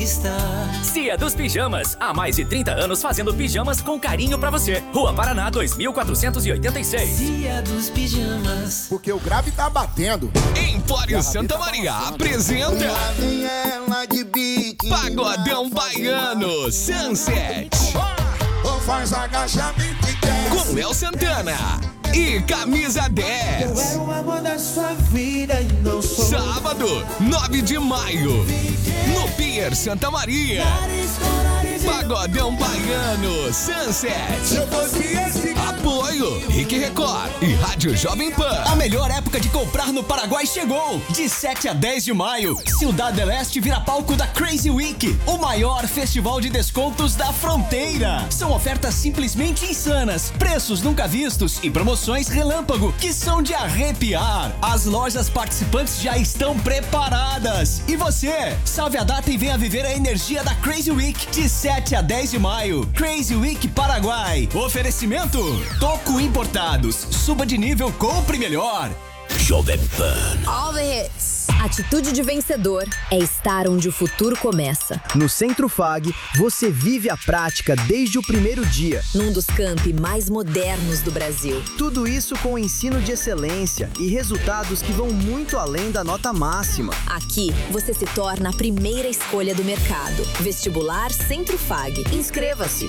está. Cia dos Pijamas, há mais de 30 anos fazendo pijamas com carinho pra você. Rua Paraná 2486. Cia dos Pijamas. Porque o grave tá batendo. Empório Santa Maria apresenta Lá vem ela de biquíni. Pagodão Baiano Sunset Ou faz agachamento e desce. com Léo Santana e Camisa 10. Eu era o amor da sua vida e não sou. Sábado, 9 de maio, no Pier Santa Maria. Pagodão Baiano Sunset. Se eu fosse esse Apoio Rick Record e Rádio Jovem Pan. A melhor época de comprar no Paraguai chegou! De 7 a 10 de maio, Ciudad del Este vira palco da Crazy Week, o maior festival de descontos da fronteira. São ofertas simplesmente insanas, preços nunca vistos e promoções relâmpago que são de arrepiar. As lojas participantes já estão preparadas. E você? Salve a data e venha viver a energia da Crazy Week de 7 a 10 de maio. Crazy Week Paraguai. Oferecimento Toco Importados. Suba de nível, compre melhor. Jovem Pan. All the hits. Atitude de vencedor é estar onde o futuro começa. No Centro FAG, você vive a prática desde o primeiro dia. Num dos campi mais modernos do Brasil. Tudo isso com ensino de excelência e resultados que vão muito além da nota máxima. Aqui, você se torna a primeira escolha do mercado. Vestibular Centro FAG. Inscreva-se.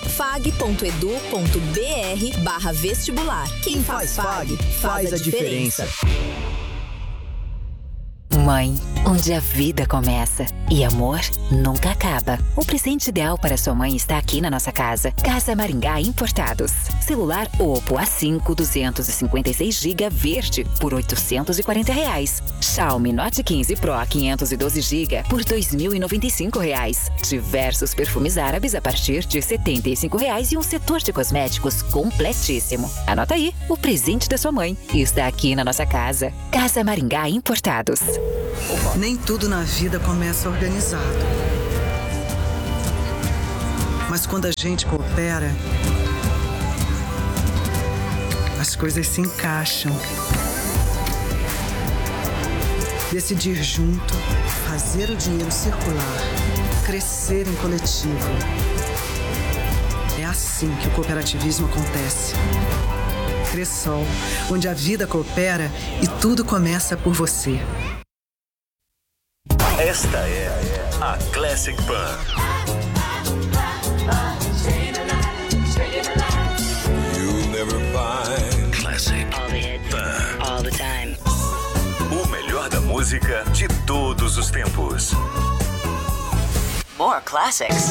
fag.edu.br/vestibular. Quem faz FAG, faz a diferença. Mãe, onde a vida começa e amor nunca acaba. O presente ideal para sua mãe está aqui na nossa casa. Casa Maringá Importados. Celular Oppo A5 256GB verde por R$840. Xiaomi Note 15 Pro 512GB por R$2.095. Diversos perfumes árabes a partir de R$75 e um setor de cosméticos completíssimo. Anota aí, o presente da sua mãe está aqui na nossa casa. Casa Maringá Importados. Nem tudo na vida começa organizado. Mas quando a gente coopera, as coisas se encaixam. Decidir junto, fazer o dinheiro circular, crescer em coletivo. É assim que o cooperativismo acontece. Cressol, onde a vida coopera e tudo começa por você. Esta é a Classic Pan. You'll never find Classic Pan. All the time. O melhor da música de todos os tempos. More classics.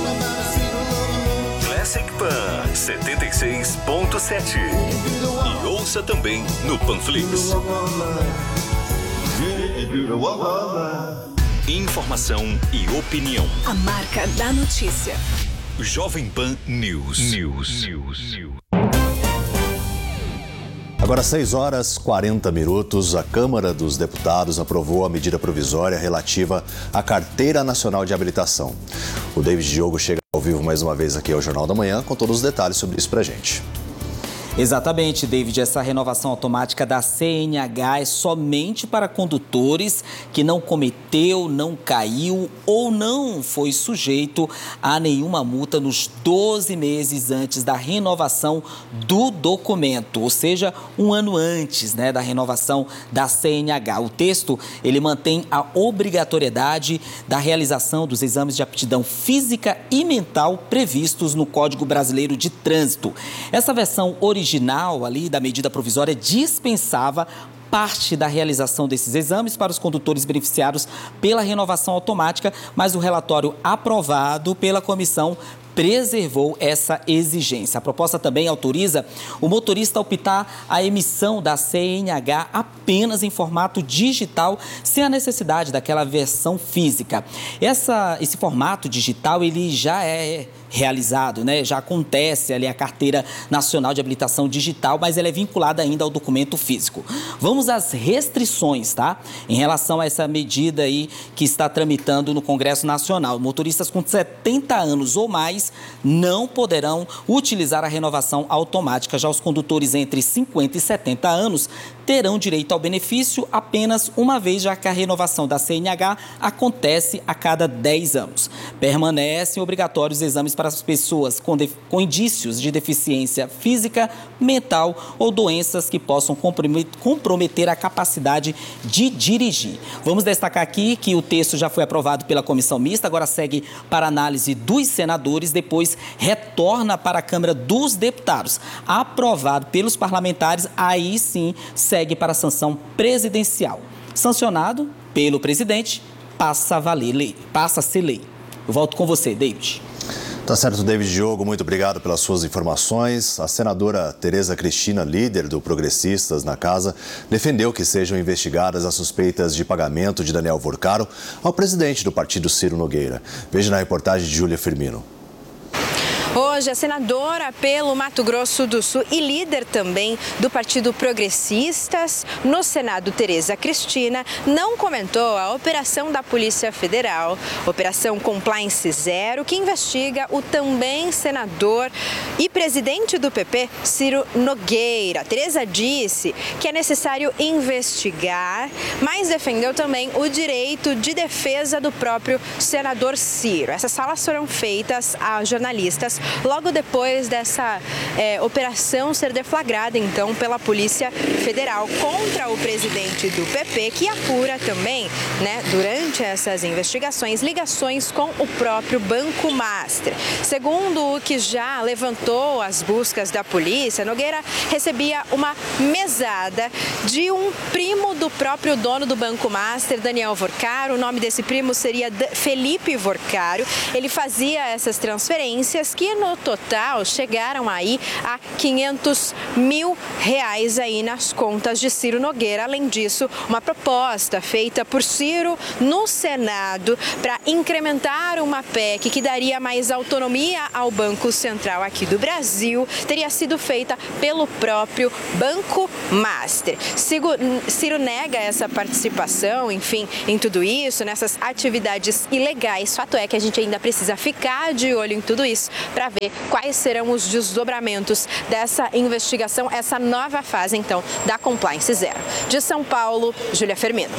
Classic Pan 76.7. E ouça também no Panflix. Informação e opinião. A marca da notícia. Jovem Pan News. Agora 6h40, a Câmara dos Deputados aprovou a medida provisória relativa à Carteira Nacional de Habilitação. O David Diogo chega ao vivo mais uma vez aqui ao Jornal da Manhã com todos os detalhes sobre isso pra gente. Exatamente, David. Essa renovação automática da CNH é somente para condutores que não cometeu, não caiu ou não foi sujeito a nenhuma multa nos 12 meses antes da renovação do documento, ou seja, um ano antes, da renovação da CNH. O texto, ele mantém a obrigatoriedade da realização dos exames de aptidão física e mental previstos no Código Brasileiro de Trânsito. Essa versão original ali da medida provisória dispensava parte da realização desses exames para os condutores beneficiados pela renovação automática, mas o relatório aprovado pela comissão preservou essa exigência. A proposta também autoriza o motorista a optar a emissão da CNH apenas em formato digital, sem a necessidade daquela versão física. Esse formato digital, ele já é realizado, né? Já acontece ali a Carteira Nacional de Habilitação Digital, mas ela é vinculada ainda ao documento físico. Vamos às restrições, tá? Em relação a essa medida aí que está tramitando no Congresso Nacional. Motoristas com 70 anos ou mais não poderão utilizar a renovação automática. Já os condutores entre 50 e 70 anos terão direito ao benefício apenas uma vez, já que a renovação da CNH acontece a cada 10 anos. Permanecem obrigatórios exames para as pessoas com indícios de deficiência física, mental ou doenças que possam comprometer a capacidade de dirigir. Vamos destacar aqui que o texto já foi aprovado pela comissão mista, agora segue para análise dos senadores, depois retorna para a Câmara dos Deputados. Aprovado pelos parlamentares, aí sim segue para a sanção presidencial. Sancionado pelo presidente, passa a ser lei. Eu volto com você, David. Tá certo, David Diogo, muito obrigado pelas suas informações. A senadora Tereza Cristina, líder do Progressistas na casa, defendeu que sejam investigadas as suspeitas de pagamento de Daniel Vorcaro ao presidente do partido, Ciro Nogueira. Veja na reportagem de Júlia Firmino. Hoje, a senadora pelo Mato Grosso do Sul e líder também do Partido Progressistas no Senado, Tereza Cristina, não comentou a operação da Polícia Federal, Operação Compliance Zero, que investiga o também senador e presidente do PP, Ciro Nogueira. Tereza disse que é necessário investigar, mas defendeu também o direito de defesa do próprio senador Ciro. Essas falas foram feitas a jornalistas logo depois dessa operação ser deflagrada, então, pela Polícia Federal contra o presidente do PP, que apura também, né, durante essas investigações, ligações com o próprio Banco Master. Segundo o que já levantou as buscas da polícia, Nogueira recebia uma mesada de um primo do próprio dono do Banco Master, Daniel Vorcaro. O nome desse primo seria Felipe Vorcaro. Ele fazia essas transferências que no total chegaram aí a R$500 mil aí nas contas de Ciro Nogueira. Além disso, uma proposta feita por Ciro no Senado para incrementar uma PEC que daria mais autonomia ao Banco Central aqui do Brasil teria sido feita pelo próprio Banco Master. Ciro nega essa participação, enfim, em tudo isso, nessas atividades ilegais. Fato é que a gente ainda precisa ficar de olho em tudo isso para ver quais serão os desdobramentos dessa investigação, essa nova fase, então, da Compliance Zero. De São Paulo, Júlia Firmino.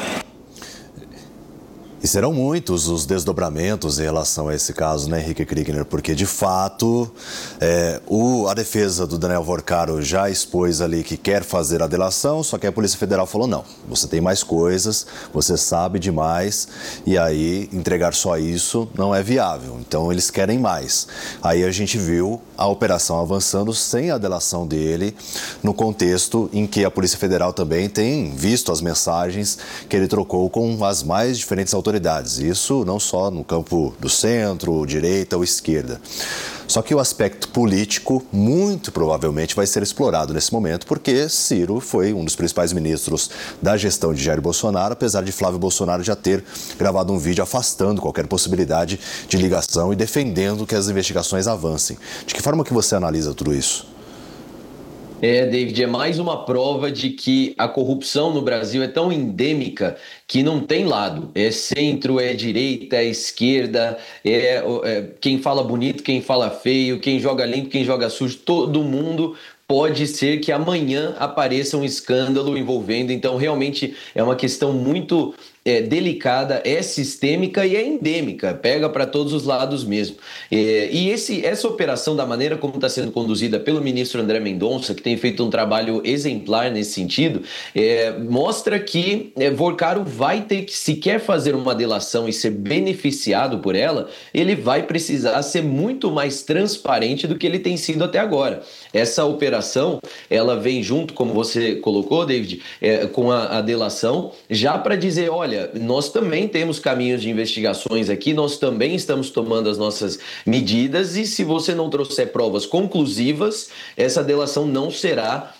E serão muitos os desdobramentos em relação a esse caso, né, Henrique Kriegner? Porque, de fato, a defesa do Daniel Vorcaro já expôs ali que quer fazer a delação, só que a Polícia Federal falou, não, você tem mais coisas, você sabe demais, e aí entregar só isso não é viável. Então, eles querem mais. Aí a gente viu a operação avançando sem a delação dele, no contexto em que a Polícia Federal também tem visto as mensagens que ele trocou com as mais diferentes autoridades. Isso não só no campo do centro, direita ou esquerda. Só que o aspecto político muito provavelmente vai ser explorado nesse momento, porque Ciro foi um dos principais ministros da gestão de Jair Bolsonaro, apesar de Flávio Bolsonaro já ter gravado um vídeo afastando qualquer possibilidade de ligação e defendendo que as investigações avancem. De que forma que você analisa tudo isso? David, é mais uma prova de que a corrupção no Brasil é tão endêmica que não tem lado. É centro, é direita, é esquerda, quem fala bonito, quem fala feio, quem joga limpo, quem joga sujo, todo mundo pode ser que amanhã apareça um escândalo envolvendo. Então, realmente é uma questão muito delicada, é sistêmica e é endêmica, pega para todos os lados mesmo. E essa operação, da maneira como está sendo conduzida pelo ministro André Mendonça, que tem feito um trabalho exemplar nesse sentido, mostra que Vorcaro vai ter que, se quer fazer uma delação e ser beneficiado por ela, ele vai precisar ser muito mais transparente do que ele tem sido até agora. Essa operação, ela vem junto, como você colocou, David, com a delação, já para dizer, olha, nós também temos caminhos de investigações aqui, nós também estamos tomando as nossas medidas e se você não trouxer provas conclusivas, essa delação não será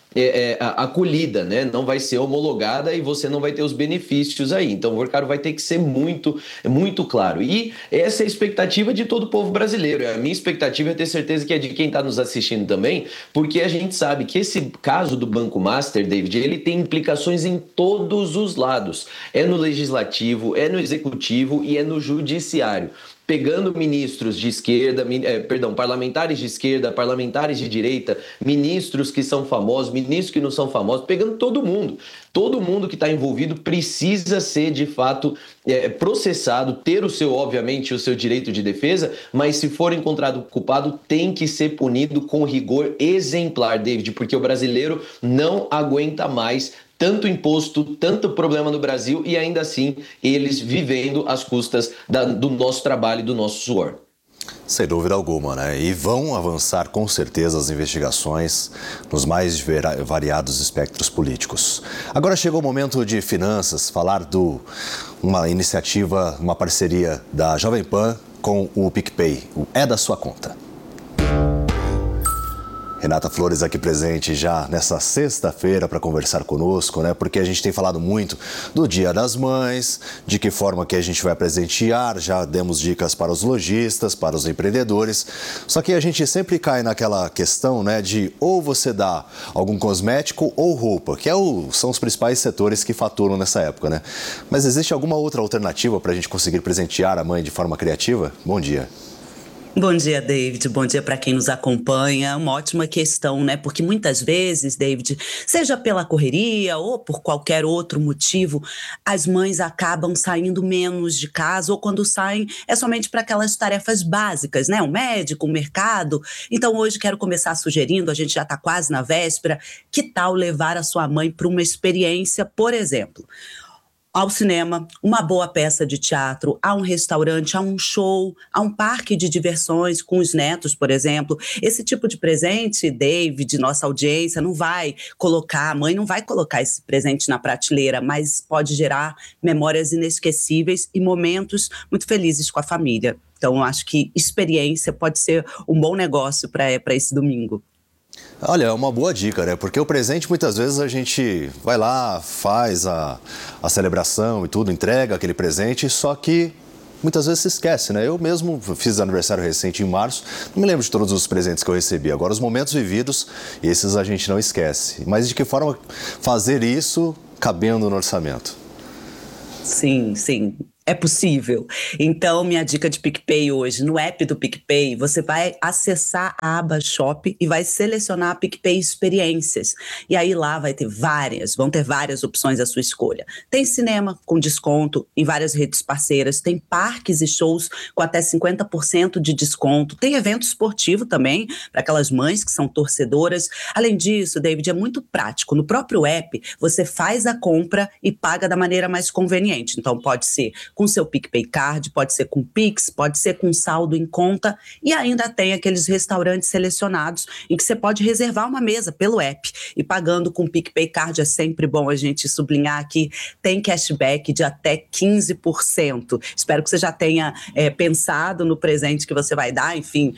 acolhida, né? Não vai ser homologada e você não vai ter os benefícios aí. Então o Workaro vai ter que ser muito claro. E essa é a expectativa de todo o povo brasileiro. A minha expectativa é ter certeza que é de quem está nos assistindo também, porque a gente sabe que esse caso do Banco Master, David, ele tem implicações em todos os lados. É no legislativo, é no executivo e é no judiciário. Pegando ministros de esquerda, parlamentares de esquerda, parlamentares de direita, ministros que são famosos, ministros que não são famosos, pegando todo mundo. Todo mundo que está envolvido precisa ser, de fato, processado, ter obviamente, o seu direito de defesa, mas se for encontrado culpado, tem que ser punido com rigor exemplar, David, porque o brasileiro não aguenta mais tanto imposto, tanto problema no Brasil e ainda assim eles vivendo às custas do nosso trabalho e do nosso suor. Sem dúvida alguma, né? E vão avançar com certeza as investigações nos mais variados espectros políticos. Agora chegou o momento de finanças, falar uma iniciativa, uma parceria da Jovem Pan com o PicPay, o É da Sua Conta. Renata Flores aqui presente já nessa sexta-feira para conversar conosco, né? Porque a gente tem falado muito do Dia das Mães, de que forma que a gente vai presentear, já demos dicas para os lojistas, para os empreendedores. Só que a gente sempre cai naquela questão, né, de ou você dá algum cosmético ou roupa, que são os principais setores que faturam nessa época, né? Mas existe alguma outra alternativa para a gente conseguir presentear a mãe de forma criativa? Bom dia. Bom dia, David. Bom dia para quem nos acompanha. Uma ótima questão, né? Porque muitas vezes, David, seja pela correria ou por qualquer outro motivo, as mães acabam saindo menos de casa ou quando saem é somente para aquelas tarefas básicas, né? Um médico, um mercado. Então hoje quero começar sugerindo, a gente já está quase na véspera, que tal levar a sua mãe para uma experiência, por exemplo, ao cinema, uma boa peça de teatro, a um restaurante, a um show, a um parque de diversões com os netos, por exemplo. Esse tipo de presente, David, nossa audiência, a mãe não vai colocar esse presente na prateleira, mas pode gerar memórias inesquecíveis e momentos muito felizes com a família. Então, eu acho que experiência pode ser um bom negócio para esse domingo. Olha, é uma boa dica, né? Porque o presente, muitas vezes, a gente vai lá, faz a celebração e tudo, entrega aquele presente, só que muitas vezes se esquece, né? Eu mesmo fiz aniversário recente em março, não me lembro de todos os presentes que eu recebi. Agora, os momentos vividos, esses a gente não esquece. Mas de que forma fazer isso cabendo no orçamento? Sim, sim. É possível. Então, minha dica de PicPay hoje, no app do PicPay, você vai acessar a aba Shop e vai selecionar a PicPay Experiências. E aí lá vão ter várias opções à sua escolha. Tem cinema com desconto em várias redes parceiras, tem parques e shows com até 50% de desconto, tem evento esportivo também, para aquelas mães que são torcedoras. Além disso, David, é muito prático. No próprio app, você faz a compra e paga da maneira mais conveniente. Então, pode ser com seu PicPay Card, pode ser com Pix, pode ser com saldo em conta e ainda tem aqueles restaurantes selecionados em que você pode reservar uma mesa pelo app e pagando com PicPay Card é sempre bom a gente sublinhar que tem cashback de até 15%. Espero que você já tenha pensado no presente que você vai dar, enfim,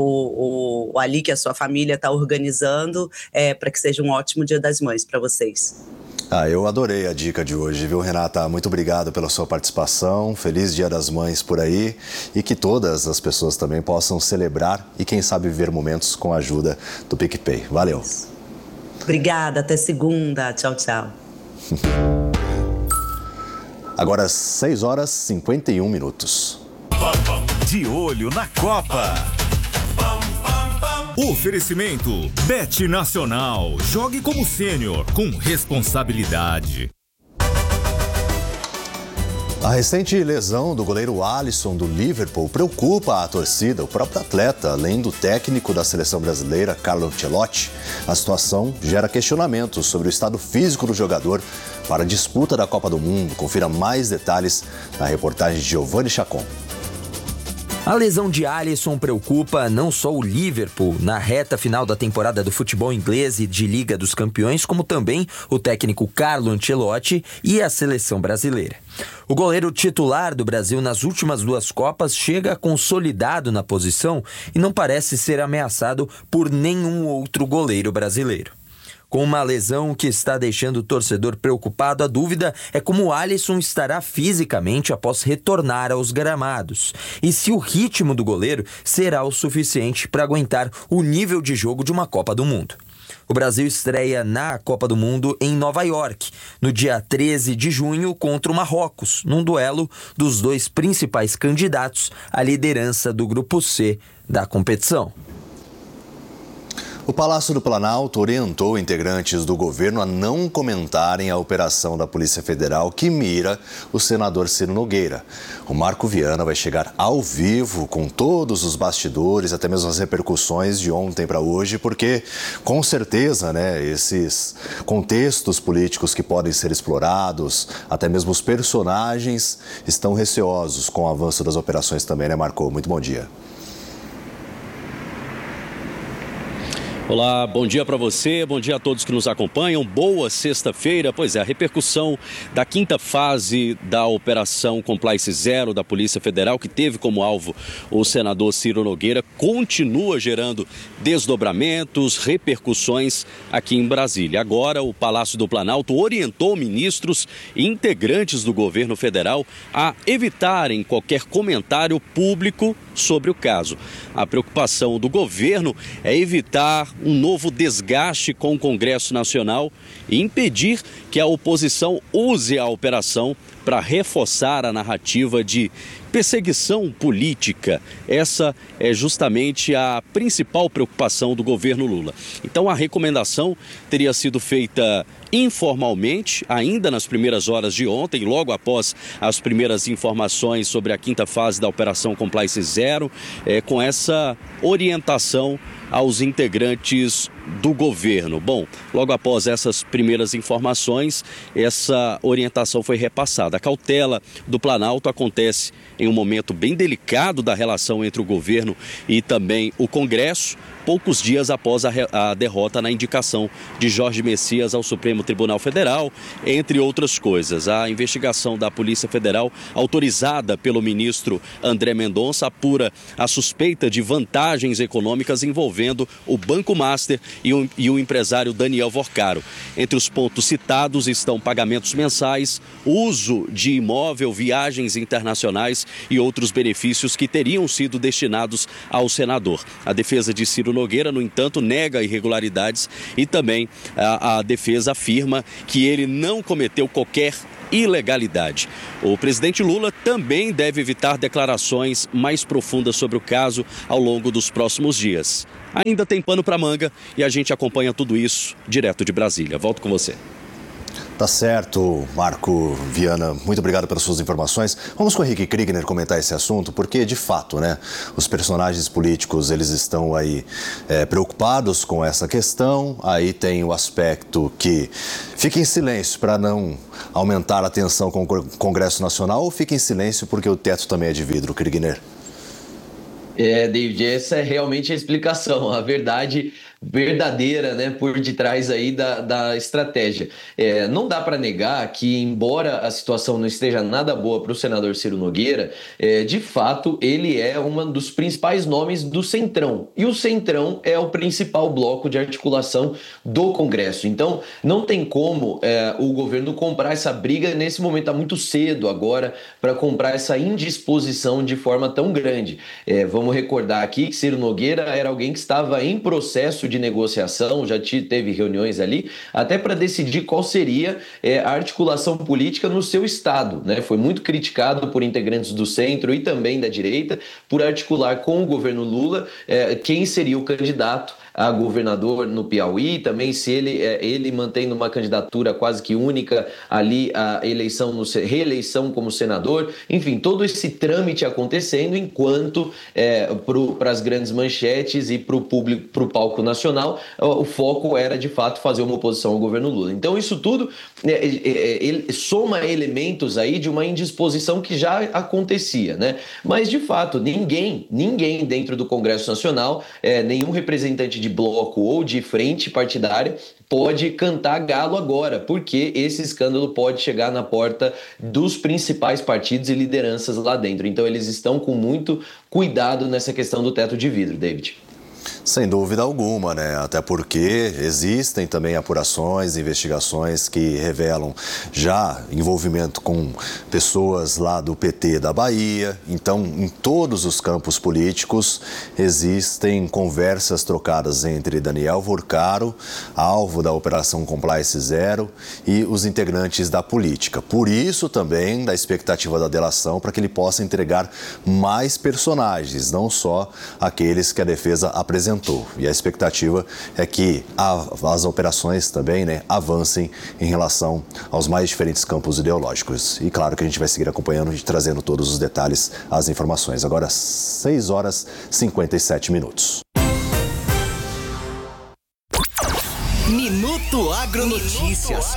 ou ali que a sua família está organizando para que seja um ótimo Dia das Mães para vocês. Eu adorei a dica de hoje, viu, Renata? Muito obrigado pela sua participação. Feliz Dia das Mães por aí e que todas as pessoas também possam celebrar e, quem sabe, viver momentos com a ajuda do PicPay. Valeu. Obrigada, até segunda. Tchau, tchau. Agora, 6h51. De olho na Copa. Oferecimento Bet Nacional. Jogue como sênior com responsabilidade. A recente lesão do goleiro Alisson do Liverpool preocupa a torcida, o próprio atleta, além do técnico da seleção brasileira, Carlo Ancelotti. A situação gera questionamentos sobre o estado físico do jogador para a disputa da Copa do Mundo. Confira mais detalhes na reportagem de Giovanni Chacon. A lesão de Alisson preocupa não só o Liverpool na reta final da temporada do futebol inglês e de Liga dos Campeões, como também o técnico Carlo Ancelotti e a seleção brasileira. O goleiro titular do Brasil nas últimas duas Copas chega consolidado na posição e não parece ser ameaçado por nenhum outro goleiro brasileiro. Com uma lesão que está deixando o torcedor preocupado, a dúvida é como o Alisson estará fisicamente após retornar aos gramados. E se o ritmo do goleiro será o suficiente para aguentar o nível de jogo de uma Copa do Mundo. O Brasil estreia na Copa do Mundo em Nova York, no dia 13 de junho contra o Marrocos, num duelo dos dois principais candidatos à liderança do Grupo C da competição. O Palácio do Planalto orientou integrantes do governo a não comentarem a operação da Polícia Federal que mira o senador Ciro Nogueira. O Marco Viana vai chegar ao vivo com todos os bastidores, até mesmo as repercussões de ontem para hoje, porque com certeza, esses contextos políticos que podem ser explorados, até mesmo os personagens estão receosos com o avanço das operações também, né, Marco? Muito bom dia. Olá, bom dia para você, bom dia a todos que nos acompanham, boa sexta-feira. Pois é, a repercussão da quinta fase da Operação Compliance Zero da Polícia Federal, que teve como alvo o senador Ciro Nogueira, continua gerando desdobramentos, repercussões aqui em Brasília. Agora, o Palácio do Planalto orientou ministros e integrantes do governo federal a evitarem qualquer comentário público sobre o caso. A preocupação do governo é evitar um novo desgaste com o Congresso Nacional e impedir que a oposição use a operação para reforçar a narrativa de perseguição política. Essa é justamente a principal preocupação do governo Lula. Então, a recomendação teria sido feita informalmente, ainda nas primeiras horas de ontem, logo após as primeiras informações sobre a quinta fase da Operação Compliance Zero, com essa orientação aos integrantes do governo. Bom, logo após essas primeiras informações, essa orientação foi repassada. A cautela do Planalto acontece em um momento bem delicado da relação entre o governo e também o Congresso, poucos dias após a derrota na indicação de Jorge Messias ao Supremo Tribunal Federal, entre outras coisas. A investigação da Polícia Federal, autorizada pelo ministro André Mendonça, apura a suspeita de vantagens econômicas envolvendo o Banco Master e o empresário Daniel Vorcaro. Entre os pontos citados estão pagamentos mensais, uso de imóvel, viagens internacionais e outros benefícios que teriam sido destinados ao senador. A defesa de Ciro Nogueira, no entanto, nega irregularidades e também a defesa afirma que ele não cometeu qualquer ilegalidade. O presidente Lula também deve evitar declarações mais profundas sobre o caso ao longo dos próximos dias. Ainda tem pano para manga e a gente acompanha tudo isso direto de Brasília. Volto com você. Tá certo, Marco Viana, muito obrigado pelas suas informações. Vamos com o Henrique Kriegner comentar esse assunto, porque de fato, os personagens políticos, eles estão aí preocupados com essa questão. Aí tem o aspecto que fica em silêncio para não aumentar a tensão com o Congresso Nacional, ou fica em silêncio porque o teto também é de vidro, Kriegner? David, essa é realmente a explicação, a verdade verdadeira, por detrás aí da estratégia. Não dá para negar que, embora a situação não esteja nada boa para o senador Ciro Nogueira, de fato ele é um dos principais nomes do Centrão. E o Centrão é o principal bloco de articulação do Congresso. Então, não tem como o governo comprar essa briga nesse momento. Está muito cedo agora para comprar essa indisposição de forma tão grande. Vamos recordar aqui que Ciro Nogueira era alguém que estava em processo de negociação, já teve reuniões ali, até para decidir qual seria a articulação política no seu estado. Foi muito criticado por integrantes do centro e também da direita por articular com o governo Lula quem seria o candidato a governador no Piauí, também se ele mantendo uma candidatura quase que única ali, a reeleição como senador, enfim, todo esse trâmite acontecendo enquanto para as grandes manchetes e para o público, para o palco nacional, o foco era de fato fazer uma oposição ao governo Lula. Então isso tudo soma elementos aí de uma indisposição que já acontecia, Mas de fato ninguém dentro do Congresso Nacional, nenhum representante de bloco ou de frente partidária pode cantar galo agora, porque esse escândalo pode chegar na porta dos principais partidos e lideranças lá dentro. Então eles estão com muito cuidado nessa questão do teto de vidro, David. Sem dúvida alguma, né? Até porque existem também apurações, investigações que revelam já envolvimento com pessoas lá do PT da Bahia. Então, em todos os campos políticos, existem conversas trocadas entre Daniel Vorcaro, alvo da Operação Compliance Zero, e os integrantes da política. Por isso também da expectativa da delação para que ele possa entregar mais personagens, não só aqueles que a defesa apresentou. E a expectativa é que as operações também, né, avancem em relação aos mais diferentes campos ideológicos. E claro que a gente vai seguir acompanhando e trazendo todos os detalhes, as informações. Agora, 6 horas e 57 minutos. Minuto Agronotícias.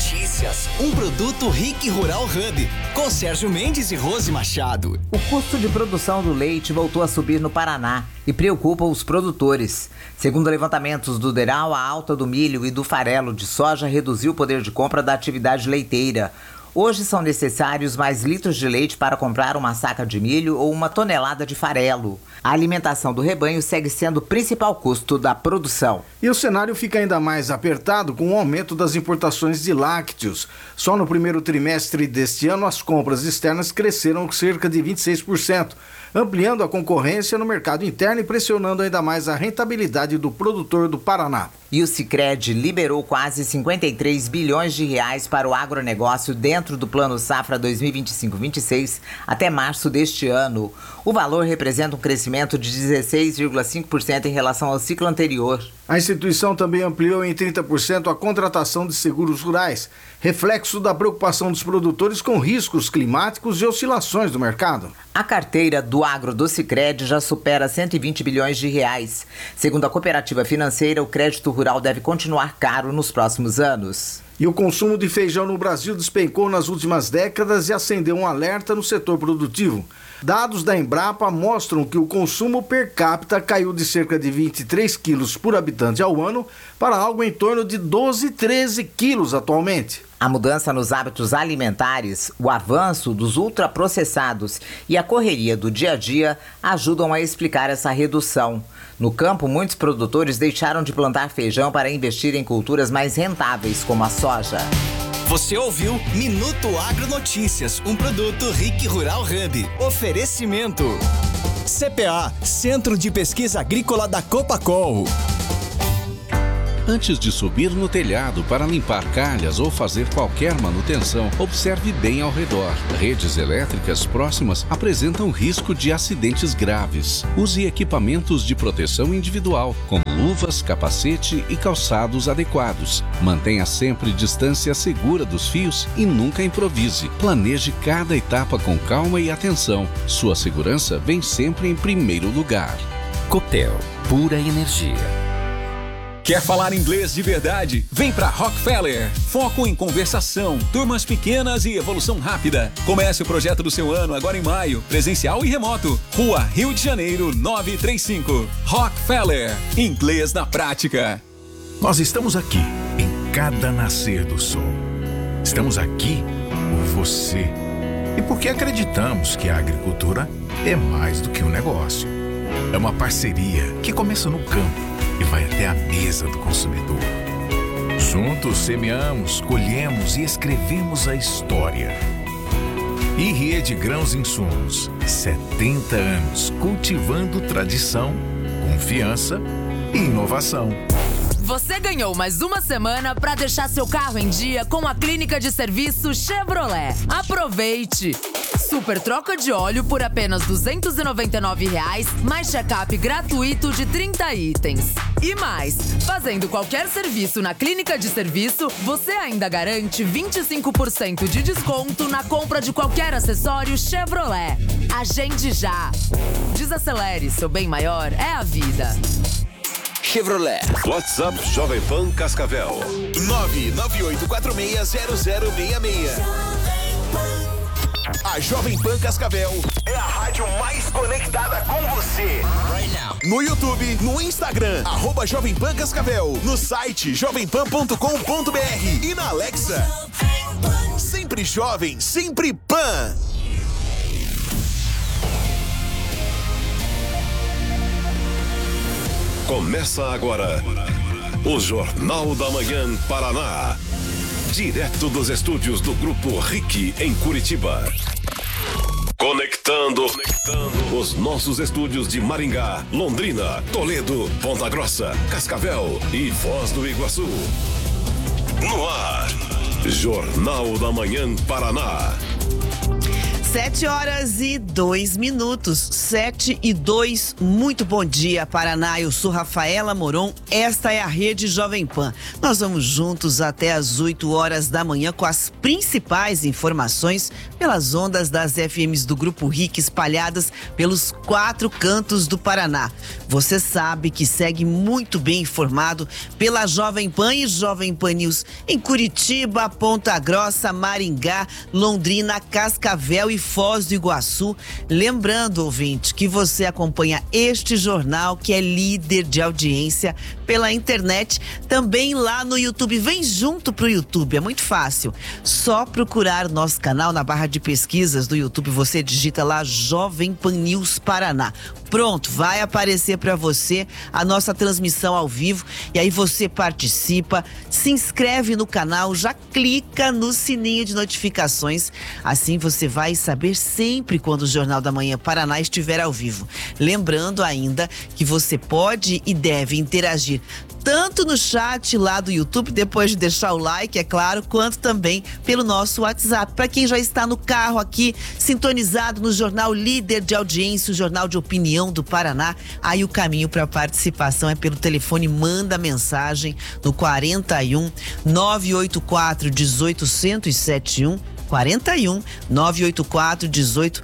Um produto RIC Rural Hub, com Sérgio Mendes e Rose Machado. O custo de produção do leite voltou a subir no Paraná e preocupa os produtores. Segundo levantamentos do DERAL, a alta do milho e do farelo de soja reduziu o poder de compra da atividade leiteira. Hoje são necessários mais litros de leite para comprar uma saca de milho ou uma tonelada de farelo. A alimentação do rebanho segue sendo o principal custo da produção. E o cenário fica ainda mais apertado com o aumento das importações de lácteos. Só no primeiro trimestre deste ano, as compras externas cresceram cerca de 26%, ampliando a concorrência no mercado interno e pressionando ainda mais a rentabilidade do produtor do Paraná. E o Sicredi liberou quase 53 bilhões de reais para o agronegócio dentro do Plano Safra 2025-26 até março deste ano. O valor representa um crescimento de 16,5% em relação ao ciclo anterior. A instituição também ampliou em 30% a contratação de seguros rurais, reflexo da preocupação dos produtores com riscos climáticos e oscilações do mercado. A carteira do agro do Sicredi já supera 120 bilhões de reais. Segundo a cooperativa financeira, o crédito rural deve continuar caro nos próximos anos. E o consumo de feijão no Brasil despencou nas últimas décadas e acendeu um alerta no setor produtivo. Dados da Embrapa mostram que o consumo per capita caiu de cerca de 23 quilos por habitante ao ano para algo em torno de 12, 13 quilos atualmente. A mudança nos hábitos alimentares, o avanço dos ultraprocessados e a correria do dia a dia ajudam a explicar essa redução. No campo, muitos produtores deixaram de plantar feijão para investir em culturas mais rentáveis, como a soja. Você ouviu Minuto Agronotícias, um produto RIC Rural Hub. Oferecimento CPA, Centro de Pesquisa Agrícola da Copacol. Antes de subir no telhado para limpar calhas ou fazer qualquer manutenção, observe bem ao redor. Redes elétricas próximas apresentam risco de acidentes graves. Use equipamentos de proteção individual, como luvas, capacete e calçados adequados. Mantenha sempre distância segura dos fios e nunca improvise. Planeje cada etapa com calma e atenção. Sua segurança vem sempre em primeiro lugar. Copel, pura energia. Quer falar inglês de verdade? Vem pra Rockefeller. Foco em conversação, turmas pequenas e evolução rápida. Comece o projeto do seu ano agora em maio, presencial e remoto. Rua Rio de Janeiro, 935. Rockefeller. Inglês na prática. Nós estamos aqui, em cada nascer do sol. Estamos aqui por você. E porque acreditamos que a agricultura é mais do que um negócio. É uma parceria que começa no campo e vai até a mesa do consumidor. Juntos semeamos, colhemos e escrevemos a história. Rede Grãos Insumos, 70 anos cultivando tradição, confiança e inovação. Você ganhou mais uma semana para deixar seu carro em dia com a clínica de serviço Chevrolet. Aproveite! Super troca de óleo por apenas R$ 299, mais check-up gratuito de 30 itens. E mais, fazendo qualquer serviço na clínica de serviço, você ainda garante 25% de desconto na compra de qualquer acessório Chevrolet. Agende já! Desacelere, seu bem maior é a vida. Chevrolet. WhatsApp Jovem Pan Cascavel. 998460066. A Jovem Pan Cascavel é a rádio mais conectada com você. No YouTube, no Instagram, @Jovem Pan Cascavel, no site jovempan.com.br e na Alexa. Sempre jovem, sempre Pan. Começa agora o Jornal da Manhã Paraná. Direto dos estúdios do Grupo RIC em Curitiba. Conectando os nossos estúdios de Maringá, Londrina, Toledo, Ponta Grossa, Cascavel e Foz do Iguaçu. No ar, Jornal da Manhã Paraná. 7h02. 7h02. Muito bom dia, Paraná. Eu sou Rafaela Moron. Esta é a Rede Jovem Pan. Nós vamos juntos até as 8h da manhã com as principais informações pelas ondas das FMs do Grupo RIC espalhadas pelos 4 cantos do Paraná. Você sabe que segue muito bem informado pela Jovem Pan e Jovem Pan News em Curitiba, Ponta Grossa, Maringá, Londrina, Cascavel e Foz do Iguaçu. Lembrando, ouvinte, que você acompanha este jornal que é líder de audiência pela internet, também lá no YouTube. Vem junto pro YouTube, é muito fácil. Só procurar nosso canal na barra de pesquisas do YouTube, você digita lá Jovem Pan News Paraná. Pronto, vai aparecer para você a nossa transmissão ao vivo e aí você participa, se inscreve no canal, já clica no sininho de notificações, assim você vai saber sempre quando o Jornal da Manhã Paraná estiver ao vivo. Lembrando ainda que você pode e deve interagir tanto no chat lá do YouTube, depois de deixar o like, é claro, quanto também pelo nosso WhatsApp. Para quem já está no carro aqui, sintonizado no jornal líder de audiência, o Jornal de Opinião do Paraná, aí o caminho para participação é pelo telefone, manda mensagem no 41 984 18 1071. 41 984 18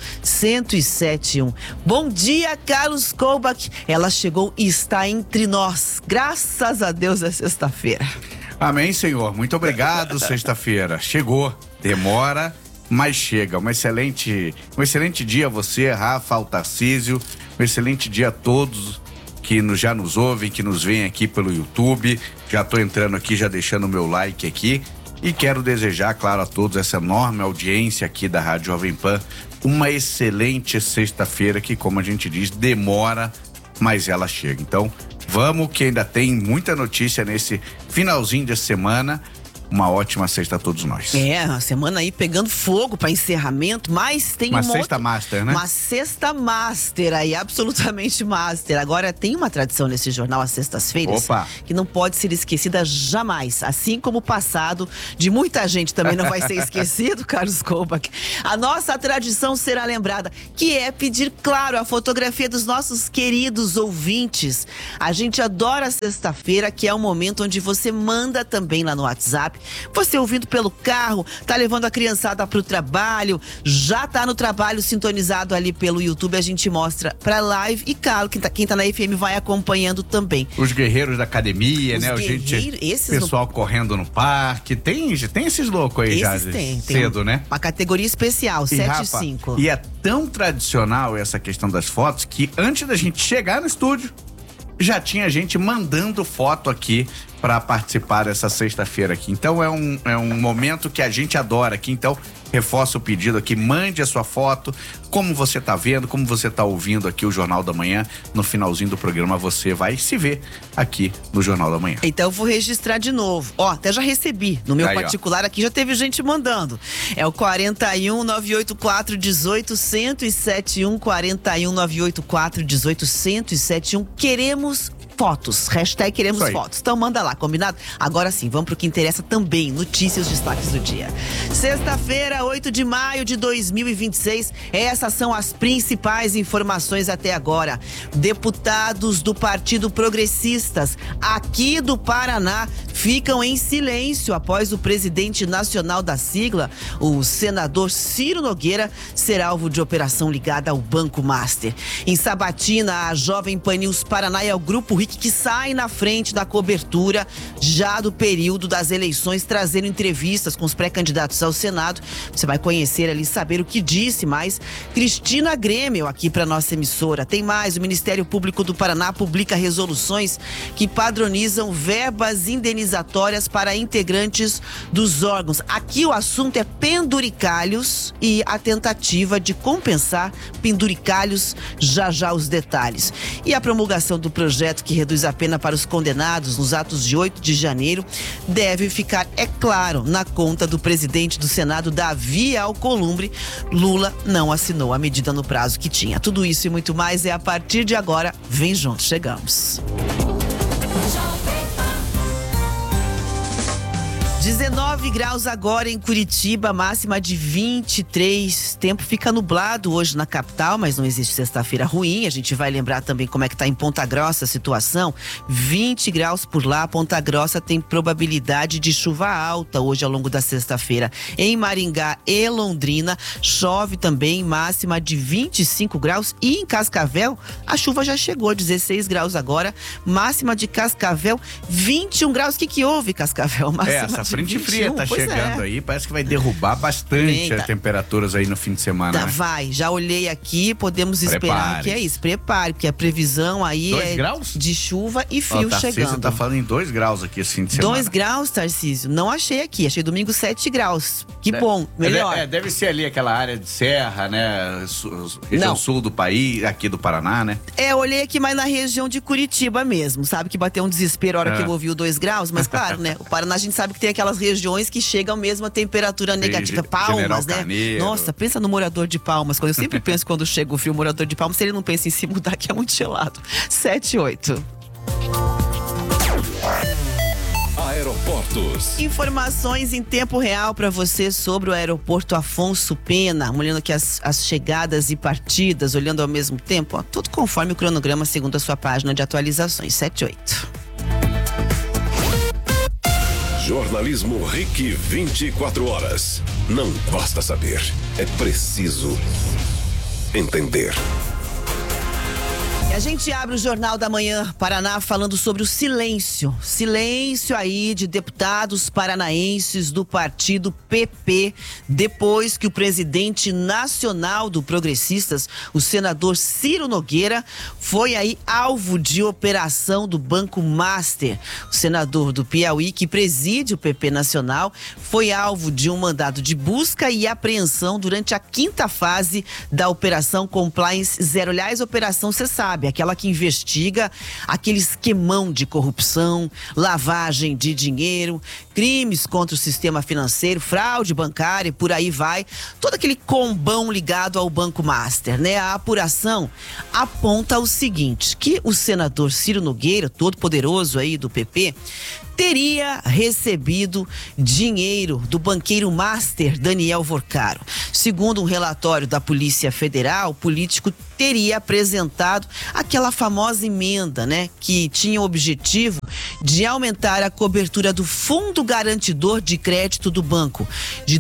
1071. Bom dia, Carlos Koubach. Ela chegou e está entre nós. Graças a Deus é sexta-feira. Amém, Senhor. Muito obrigado. Sexta-feira chegou. Demora, mas chega. Um excelente dia a você, Rafa, ao Tarcísio. Um excelente dia a todos que já nos ouvem, que nos veem aqui pelo YouTube. Já estou entrando aqui, já deixando o meu like aqui. E quero desejar, claro, a todos essa enorme audiência aqui da Rádio Jovem Pan, uma excelente sexta-feira que, como a gente diz, demora, mas ela chega. Então, vamos que ainda tem muita notícia nesse finalzinho de semana. Uma ótima sexta a todos nós. É, a semana aí pegando fogo para encerramento, mas tem uma sexta master, né? Uma sexta master aí, absolutamente master. Agora tem uma tradição nesse jornal às sextas-feiras que não pode ser esquecida jamais, assim como o passado de muita gente também não vai ser esquecido, Carlos Koubach. A nossa tradição será lembrada, que é pedir, claro, a fotografia dos nossos queridos ouvintes. A gente adora a sexta-feira, que é um momento onde você manda também lá no WhatsApp. Você ouvindo pelo carro, tá levando a criançada pro trabalho, já tá no trabalho sintonizado ali pelo YouTube, a gente mostra pra live e claro, quem tá na FM vai acompanhando também. Os guerreiros da academia, né? Pessoal correndo no parque, tem esses loucos aí já cedo, né? Uma categoria especial, 7 e 5. E é tão tradicional essa questão das fotos que antes da gente chegar no estúdio, já tinha gente mandando foto aqui para participar dessa sexta-feira aqui. Então é um momento que a gente adora aqui. Então reforço o pedido aqui, mande a sua foto, como você tá vendo, como você tá ouvindo aqui o Jornal da Manhã. No finalzinho do programa você vai se ver aqui no Jornal da Manhã. Então eu vou registrar de novo. Até já recebi no meu particular aqui, já teve gente mandando. É o 41 984 18 1071, 41 984 18 1071. Queremos fotos, hashtag queremos fotos. Então manda lá, combinado? Agora sim, vamos pro que interessa também, notícias, destaques do dia. Sexta-feira, 8 de maio de 2026, essas são as principais informações até agora. Deputados do Partido Progressistas aqui do Paraná ficam em silêncio após o presidente nacional da sigla, o senador Ciro Nogueira, ser alvo de operação ligada ao Banco Master. Em Sabatina, a Jovem Pan News Paraná e ao Grupo RIC que sai na frente da cobertura já do período das eleições, trazendo entrevistas com os pré-candidatos ao Senado. Você vai conhecer ali, saber o que disse mais Cristina Grêmio aqui para nossa emissora. Tem mais, o Ministério Público do Paraná publica resoluções que padronizam verbas indenizatórias indenizatórias para integrantes dos órgãos. Aqui o assunto é penduricalhos e a tentativa de compensar penduricalhos, já os detalhes. E a promulgação do projeto que reduz a pena para os condenados nos atos de 8 de janeiro deve ficar, é claro, na conta do presidente do Senado, Davi Alcolumbre. Lula não assinou a medida no prazo que tinha. Tudo isso e muito mais é a partir de agora. Vem junto, chegamos. 19 graus agora em Curitiba, máxima de 23. Tempo fica nublado hoje na capital, mas não existe sexta-feira ruim. A gente vai lembrar também como é que tá em Ponta Grossa a situação. 20 graus por lá. Ponta Grossa tem probabilidade de chuva alta hoje ao longo da sexta-feira. Em Maringá e Londrina chove também, máxima de 25 graus. E em Cascavel a chuva já chegou, 16 graus agora. Máxima de Cascavel, 21 graus. O que houve, Cascavel? Máxima frente fria tá chegando aí, parece que vai derrubar bastante as temperaturas aí no fim de semana, né? Vai, já olhei aqui, podemos esperar que é isso, prepare, porque a previsão aí 2 graus? De chuva e frio chegando. Você tá falando em 2 graus aqui esse fim de semana. 2 graus, Tarcísio? Não achei aqui, achei domingo 7 graus. Que bom, melhor. Deve ser ali aquela área de serra, né? Região sul do país, aqui do Paraná, né? Olhei aqui mais na região de Curitiba mesmo, sabe que bateu um desespero a hora que eu ouvi o 2 graus, mas claro, né? O Paraná a gente sabe que tem aquelas regiões que chegam mesmo a temperatura negativa. Palmas, né? Carneiro. Nossa, pensa no morador de Palmas. Eu sempre penso quando chega o frio, morador de Palmas, se ele não pensa em se mudar, que é muito gelado. 7-8. Aeroportos. Informações em tempo real para você sobre o aeroporto Afonso Pena. Olhando aqui as chegadas e partidas, olhando ao mesmo tempo, ó, tudo conforme o cronograma segundo a sua página de atualizações. 7-8. Jornalismo RIC 24 horas. Não basta saber, é preciso entender. E a gente abre o Jornal da Manhã Paraná falando sobre o silêncio aí de deputados paranaenses do partido PP, depois que o presidente nacional do Progressistas, o senador Ciro Nogueira, foi aí alvo de operação do Banco Master. O senador do Piauí, que preside o PP nacional, foi alvo de um mandado de busca e apreensão durante a 5ª fase da Operação Compliance Zero. Aliás, operação, você sabe, aquela que investiga aquele esquemão de corrupção, lavagem de dinheiro, crimes contra o sistema financeiro, fraude bancária e por aí vai. Todo aquele combão ligado ao Banco Master, né? A apuração aponta o seguinte, que o senador Ciro Nogueira, todo poderoso aí do PP, teria recebido dinheiro do banqueiro master Daniel Vorcaro. Segundo um relatório da Polícia Federal, o político teria apresentado aquela famosa emenda, né, que tinha o objetivo de aumentar a cobertura do Fundo Garantidor de Crédito do banco, de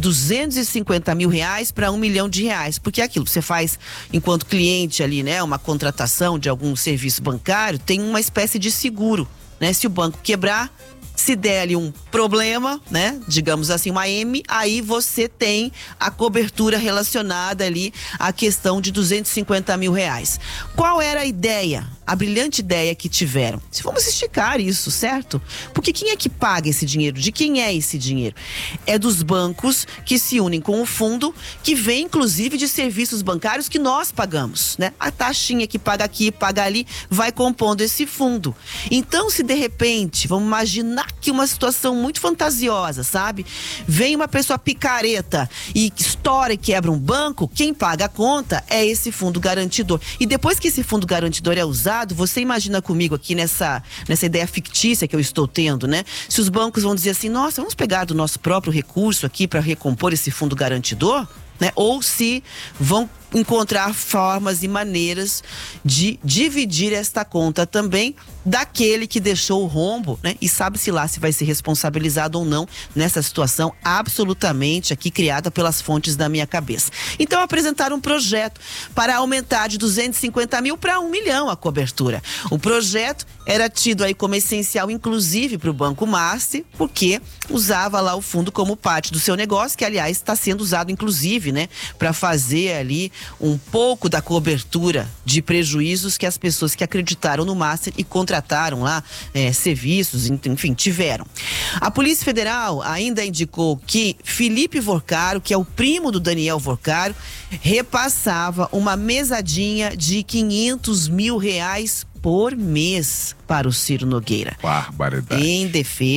R$250 mil para R$1 milhão. Porque é aquilo que você faz enquanto cliente ali, né, uma contratação de algum serviço bancário, tem uma espécie de seguro, né? Se o banco quebrar, se der ali um problema, né, digamos assim, uma M, aí você tem a cobertura relacionada ali à questão de R$250 mil. Qual era a ideia? A brilhante ideia que tiveram. Se vamos esticar isso, certo? Porque quem é que paga esse dinheiro? De quem é esse dinheiro? É dos bancos que se unem com o fundo, que vem inclusive de serviços bancários que nós pagamos, né? A taxinha que paga aqui, paga ali, vai compondo esse fundo. Então, se de repente, vamos imaginar que uma situação muito fantasiosa, sabe? Vem uma pessoa picareta e estoura e quebra um banco, quem paga a conta é esse fundo garantidor. E depois que esse fundo garantidor é usado, você imagina comigo aqui nessa ideia fictícia que eu estou tendo, né? Se os bancos vão dizer assim, nossa, vamos pegar do nosso próprio recurso aqui para recompor esse fundo garantidor, né? Ou se vão encontrar formas e maneiras de dividir esta conta também daquele que deixou o rombo, né? E sabe-se lá se vai ser responsabilizado ou não nessa situação absolutamente aqui criada pelas fontes da minha cabeça. Então apresentaram um projeto para aumentar de 250 mil para 1 milhão a cobertura. O projeto era tido aí como essencial, inclusive para o Banco Master, porque usava lá o fundo como parte do seu negócio, que aliás está sendo usado inclusive, né, para fazer ali um pouco da cobertura de prejuízos que as pessoas que acreditaram no Master e contrataram lá serviços, enfim, tiveram. A Polícia Federal ainda indicou que Felipe Vorcaro, que é o primo do Daniel Vorcaro, repassava uma mesadinha de R$500 mil por mês para o Ciro Nogueira. Barbaridade. Em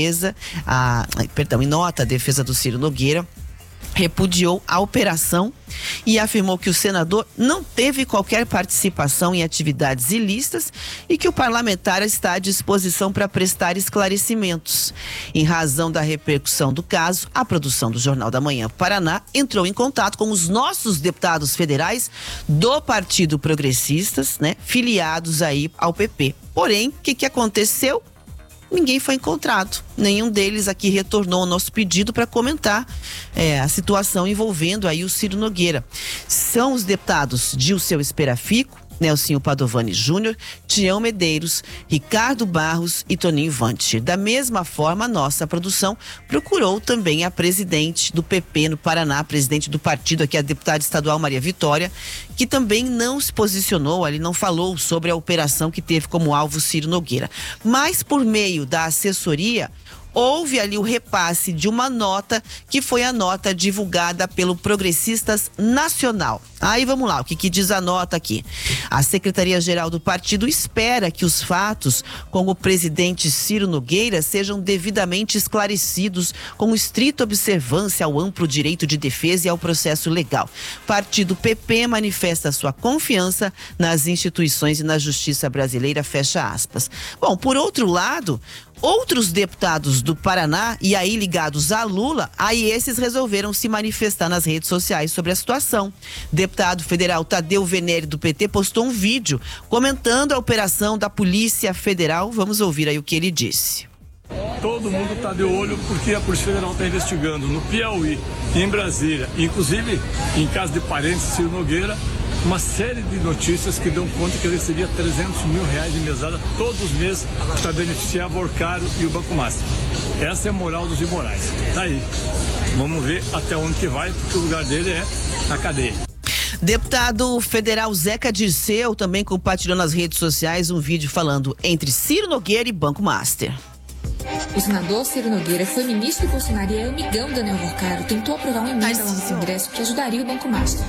nota, a defesa do Ciro Nogueira repudiou a operação e afirmou que o senador não teve qualquer participação em atividades ilícitas e que o parlamentar está à disposição para prestar esclarecimentos. Em razão da repercussão do caso, a produção do Jornal da Manhã Paraná entrou em contato com os nossos deputados federais do Partido Progressistas, filiados aí ao PP. Porém, o que aconteceu? Ninguém foi encontrado. Nenhum deles aqui retornou ao nosso pedido para comentar a situação envolvendo aí o Ciro Nogueira. São os deputados Dilceu Esperafico, Nelsinho Padovani Júnior, Tião Medeiros, Ricardo Barros e Toninho Vante. Da mesma forma, a nossa produção procurou também a presidente do PP no Paraná, presidente do partido aqui, a deputada estadual Maria Vitória, que também não se posicionou ali, não falou sobre a operação que teve como alvo Ciro Nogueira. Mas por meio da assessoria, houve ali o repasse de uma nota que foi a nota divulgada pelo Progressistas Nacional. Aí vamos lá, o que diz a nota aqui? A Secretaria-Geral do partido espera que os fatos com o presidente Ciro Nogueira sejam devidamente esclarecidos com estrita observância ao amplo direito de defesa e ao processo legal. Partido PP manifesta sua confiança nas instituições e na justiça brasileira, fecha aspas. Bom, por outro lado, outros deputados do Paraná, e aí ligados a Lula, aí esses resolveram se manifestar nas redes sociais sobre a situação. Deputado federal Tadeu Venere, do PT, postou um vídeo comentando a operação da Polícia Federal. Vamos ouvir aí o que ele disse. Todo mundo está de olho porque a Polícia Federal está investigando no Piauí, em Brasília, inclusive em caso de parentes Ciro Nogueira, uma série de notícias que dão conta que ele recebia R$300 mil de mesada todos os meses para beneficiar Vorcaro e o Banco Master. Essa é a moral dos imorais. Tá aí. Vamos ver até onde que vai, porque o lugar dele é na cadeia. Deputado federal Zeca Dirceu também compartilhou nas redes sociais um vídeo falando entre Ciro Nogueira e Banco Master. O senador Ciro Nogueira foi ministro do Bolsonaro e é amigão do Daniel Vorcaro. Tentou aprovar uma emenda lá no Congresso que ajudaria o Banco Master.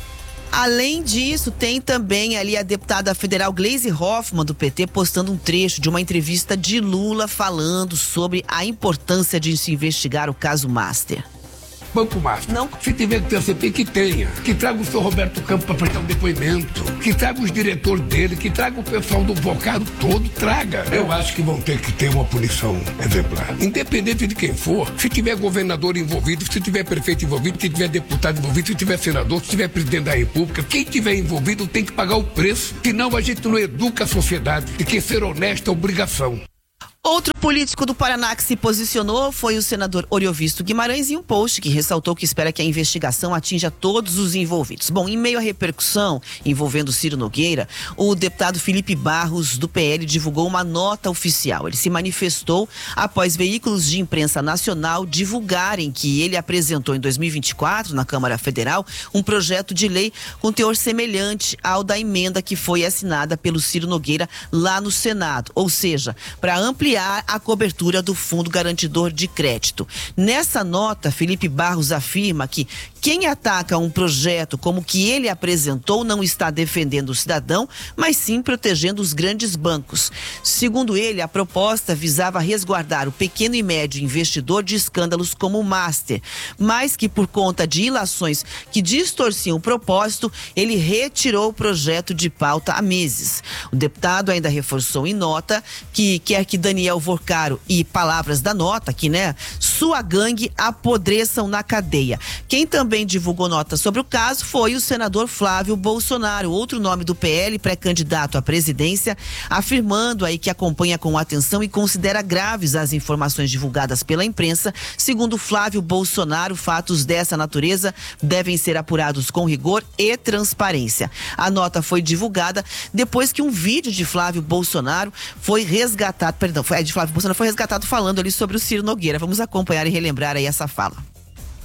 Além disso, tem também ali a deputada federal Gleisi Hoffmann, do PT, postando um trecho de uma entrevista de Lula falando sobre a importância de se investigar o caso Master. Banco Master. Não. Se tiver que ter CPI, que tenha. Que traga o senhor Roberto Campos para prestar um depoimento. Que traga os diretores dele. Que traga o pessoal do Vorcaro todo. Traga. Eu acho que vão ter que ter uma punição exemplar. Independente de quem for. Se tiver governador envolvido, se tiver prefeito envolvido, se tiver deputado envolvido, se tiver senador, se tiver presidente da República, quem tiver envolvido tem que pagar o preço. Senão a gente não educa a sociedade. E que ser honesto é obrigação. Outro político do Paraná que se posicionou foi o senador Oriovisto Guimarães em um post que ressaltou que espera que a investigação atinja todos os envolvidos. Bom, em meio à repercussão envolvendo Ciro Nogueira, o deputado Felipe Barros, do PL, divulgou uma nota oficial. Ele se manifestou após veículos de imprensa nacional divulgarem que ele apresentou em 2024, na Câmara Federal, um projeto de lei com teor semelhante ao da emenda que foi assinada pelo Ciro Nogueira lá no Senado. Ou seja, para ampliar a cobertura do Fundo Garantidor de Crédito. Nessa nota, Felipe Barros afirma que quem ataca um projeto como o que ele apresentou não está defendendo o cidadão, mas sim protegendo os grandes bancos. Segundo ele, a proposta visava resguardar o pequeno e médio investidor de escândalos como o Master, mas que por conta de ilações que distorciam o propósito, ele retirou o projeto de pauta há meses. O deputado ainda reforçou em nota que quer que Daniel Vorcaro e palavras da nota, que sua gangue apodreçam na cadeia. Quem também divulgou nota sobre o caso foi o senador Flávio Bolsonaro, outro nome do PL, pré-candidato à presidência, afirmando aí que acompanha com atenção e considera graves as informações divulgadas pela imprensa. Segundo Flávio Bolsonaro, fatos dessa natureza devem ser apurados com rigor e transparência. A nota foi divulgada depois que um vídeo de Flávio Bolsonaro foi resgatado, foi resgatado falando ali sobre o Ciro Nogueira. Vamos acompanhar e relembrar aí essa fala.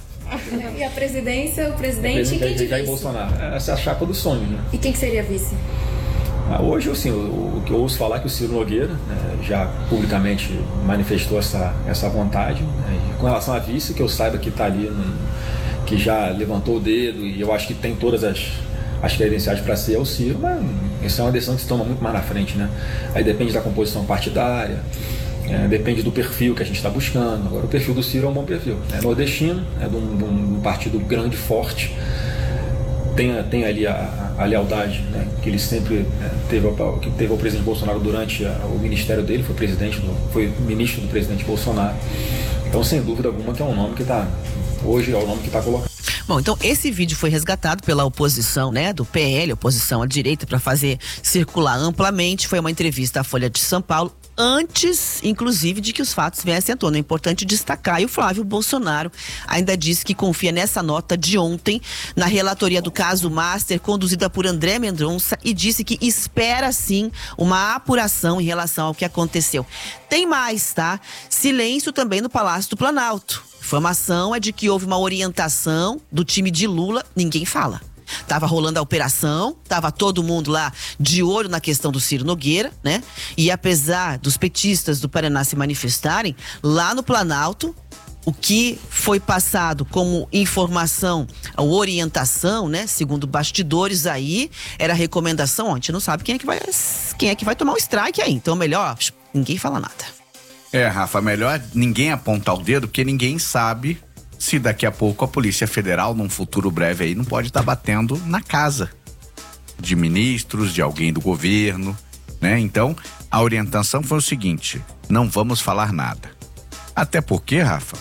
E a presidência, o presidente, quem de Jair vice? Bolsonaro. Essa é a chapa do sonho, né? E quem que seria vice? Hoje, assim, o que eu ouço falar é que o Ciro Nogueira, né, já publicamente manifestou essa vontade. Né, e com relação à vice, que eu saiba que está ali, que já levantou o dedo, e eu acho que tem todas as credenciais para ser, é o Ciro, mas isso é uma decisão que se toma muito mais na frente, né? Aí depende da composição partidária, depende do perfil que a gente está buscando. Agora, o perfil do Ciro é um bom perfil. É nordestino, é de um partido grande, forte, tem ali a lealdade, né, que ele sempre teve ao presidente Bolsonaro durante o ministério dele, foi ministro do presidente Bolsonaro. Então, sem dúvida alguma, que é um nome que hoje é o nome que está colocado. Bom, então esse vídeo foi resgatado pela oposição, né, do PL, oposição à direita, para fazer circular amplamente. Foi uma entrevista à Folha de São Paulo, antes, inclusive, de que os fatos viessem à tona. É importante destacar. E o Flávio Bolsonaro ainda disse que confia nessa nota de ontem, na relatoria do caso Master, conduzida por André Mendonça, e disse que espera, sim, uma apuração em relação ao que aconteceu. Tem mais, tá? Silêncio também no Palácio do Planalto. Informação é de que houve uma orientação do time de Lula, ninguém fala. Tava rolando a operação, tava todo mundo lá de olho na questão do Ciro Nogueira, né? E apesar dos petistas do Paraná se manifestarem, lá no Planalto, o que foi passado como informação ou orientação, né? Segundo bastidores aí, era recomendação, a gente não sabe quem é que vai tomar o strike aí. Então melhor, ninguém fala nada. Rafa, melhor ninguém apontar o dedo, porque ninguém sabe se daqui a pouco a Polícia Federal, num futuro breve aí, não pode estar batendo na casa de ministros, de alguém do governo, né? Então, a orientação foi o seguinte: não vamos falar nada. Até porque, Rafa,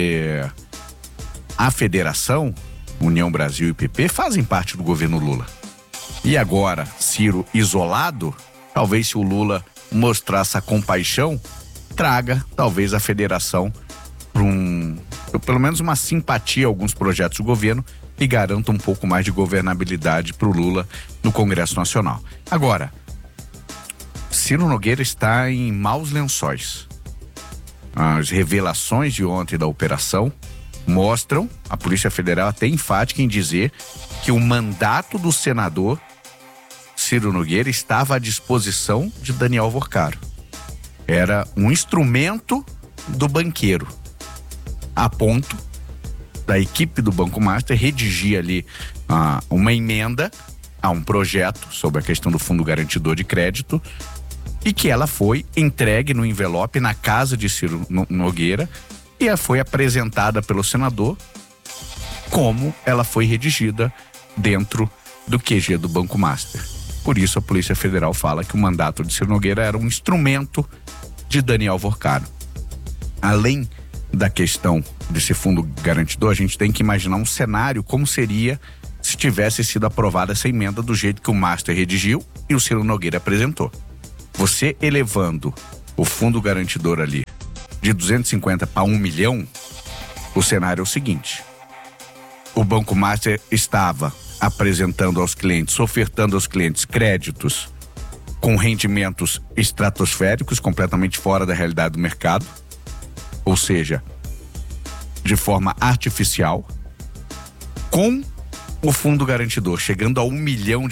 a federação, União Brasil e PP, fazem parte do governo Lula. E agora, Ciro isolado, talvez se o Lula mostrar essa compaixão, traga, talvez, a federação para pelo menos uma simpatia a alguns projetos do governo e garanta um pouco mais de governabilidade para o Lula no Congresso Nacional. Agora, Ciro Nogueira está em maus lençóis. As revelações de ontem da operação mostram, a Polícia Federal até enfática em dizer, que o mandato do senador Ciro Nogueira estava à disposição de Daniel Vorcaro. Era um instrumento do banqueiro, a ponto da equipe do Banco Master redigir ali uma emenda a um projeto sobre a questão do Fundo Garantidor de Crédito, e que ela foi entregue no envelope na casa de Ciro Nogueira e foi apresentada pelo senador como ela foi redigida dentro do QG do Banco Master. Por isso a Polícia Federal fala que o mandato de Ciro Nogueira era um instrumento de Daniel Vorcaro. Além da questão desse fundo garantidor, a gente tem que imaginar um cenário como seria se tivesse sido aprovada essa emenda do jeito que o Master redigiu e o Ciro Nogueira apresentou. Você elevando o fundo garantidor ali de 250 para 1 milhão, o cenário é o seguinte: o Banco Master estava apresentando aos clientes, ofertando aos clientes créditos com rendimentos estratosféricos, completamente fora da realidade do mercado, ou seja, de forma artificial. Com o fundo garantidor chegando a R$1 milhão,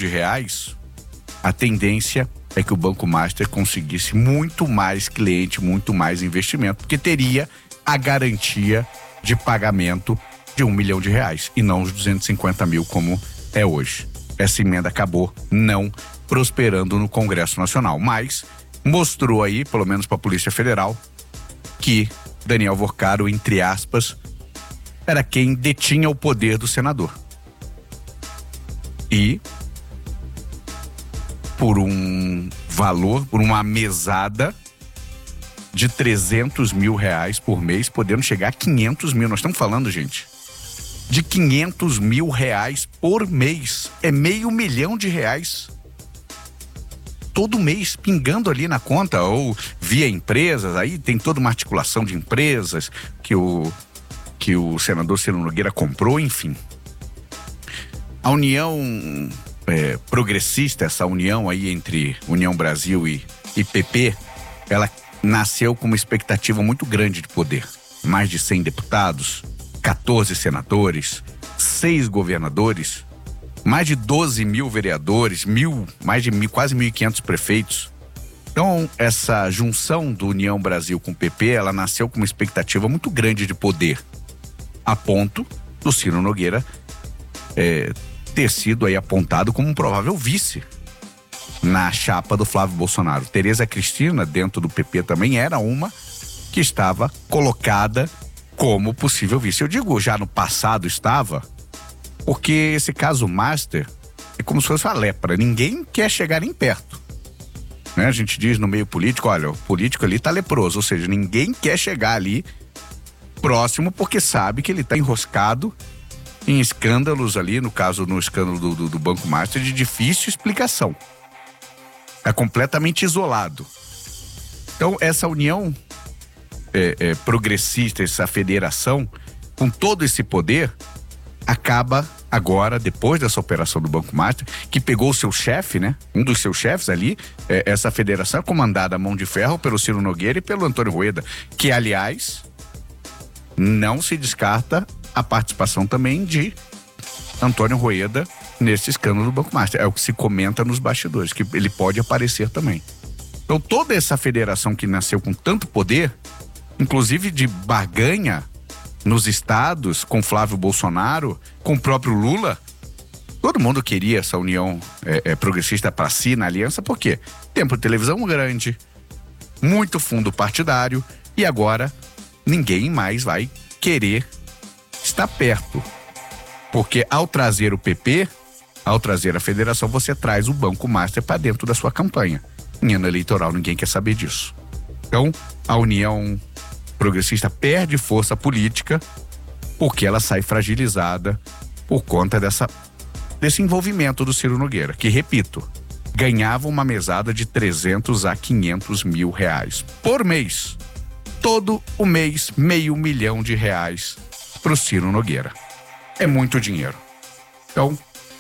a tendência é que o Banco Master conseguisse muito mais cliente, muito mais investimento, porque teria a garantia de pagamento de R$1 milhão e não os 250 mil como é hoje. Essa emenda acabou não prosperando no Congresso Nacional, mas mostrou aí, pelo menos para a Polícia Federal, que Daniel Vorcaro, entre aspas, era quem detinha o poder do senador. E por um valor, por uma mesada de R$300 mil por mês, podendo chegar a 500 mil. Nós estamos falando, gente, de R$500 mil por mês. É R$500 milhão todo mês pingando ali na conta, ou via empresas. Aí tem toda uma articulação de empresas que o senador Ciro Nogueira comprou, enfim. A União progressista, essa união aí entre União Brasil e PP, ela nasceu com uma expectativa muito grande de poder. Mais de 100 deputados, 14 senadores, 6 governadores, mais de 12 mil vereadores, quase 1.500 prefeitos. Então, essa junção do União Brasil com o PP, ela nasceu com uma expectativa muito grande de poder, a ponto do Ciro Nogueira ter sido aí apontado como um provável vice na chapa do Flávio Bolsonaro. Tereza Cristina, dentro do PP, também era uma que estava colocada como possível vice. Eu digo já no passado estava, porque esse caso Master é como se fosse uma lepra. Ninguém quer chegar nem perto. Né? A gente diz no meio político, olha, o político ali tá leproso, ou seja, ninguém quer chegar ali próximo porque sabe que ele tá enroscado em escândalos ali, no escândalo do Banco Master, de difícil explicação. É completamente isolado. Então, essa união progressista, essa federação, com todo esse poder, acaba agora, depois dessa operação do Banco Master, que pegou o seu chefe, né? Um dos seus chefes ali, essa federação é comandada a mão de ferro pelo Ciro Nogueira e pelo Antônio Rueda, que, aliás, não se descarta a participação também de Antônio Rueda nesse escândalo do Banco Master. É o que se comenta nos bastidores, que ele pode aparecer também. Então, toda essa federação que nasceu com tanto poder, inclusive de barganha nos estados, com Flávio Bolsonaro, com o próprio Lula, todo mundo queria essa união progressista para si, na aliança, por quê? Tempo de televisão grande, muito fundo partidário, e agora ninguém mais vai querer estar perto. Porque ao trazer o PP, ao trazer a federação, você traz o Banco Master para dentro da sua campanha. Em ano eleitoral, ninguém quer saber disso. Então, a união progressista perde força política porque ela sai fragilizada por conta desse envolvimento do Ciro Nogueira, que, repito, ganhava uma mesada de 300 a 500 mil reais por mês. Todo o mês, R$500 mil para o Ciro Nogueira. É muito dinheiro. Então,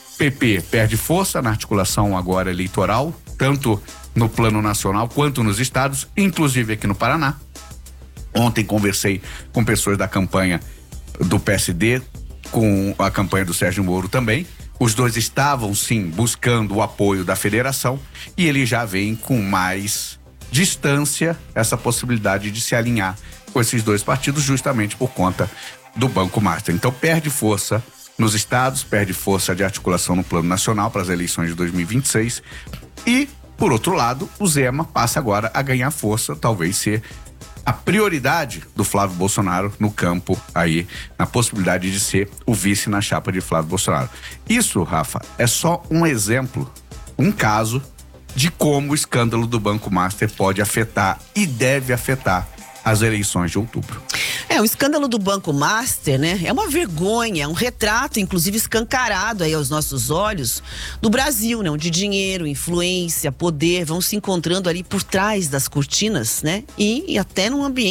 PP perde força na articulação agora eleitoral, tanto no plano nacional quanto nos estados, inclusive aqui no Paraná. Ontem conversei com pessoas da campanha do PSD, com a campanha do Sérgio Moro também. Os dois estavam, sim, buscando o apoio da federação e ele já vem com mais distância essa possibilidade de se alinhar com esses dois partidos justamente por conta do Banco Master. Então perde força nos estados, perde força de articulação no plano nacional para as eleições de 2026 e, por outro lado, o Zema passa agora a ganhar força, talvez ser a prioridade do Flávio Bolsonaro no campo aí, na possibilidade de ser o vice na chapa de Flávio Bolsonaro. Isso, Rafa, é só um exemplo, um caso de como o escândalo do Banco Master pode afetar e deve afetar as eleições de outubro. O escândalo do Banco Master, né? É uma vergonha, um retrato, inclusive escancarado aí aos nossos olhos do Brasil, né? Onde dinheiro, influência, poder vão se encontrando ali por trás das cortinas, né? E até num ambiente